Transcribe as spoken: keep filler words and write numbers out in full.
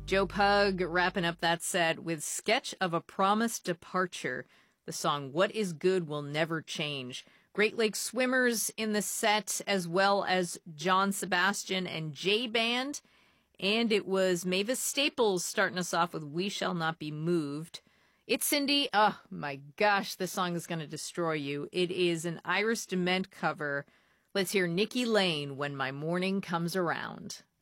Joe Pug wrapping up that set with Sketch of a Promised Departure. The song What Is Good Will Never Change. Great Lakes Swimmers in the set, as well as John Sebastian and J Band. And it was Mavis Staples starting us off with We Shall Not Be Moved. It's Cindy. Oh my gosh, this song is going to destroy you. It is an Iris Dement cover. Let's hear Nikki Lane, When My Morning Comes Around.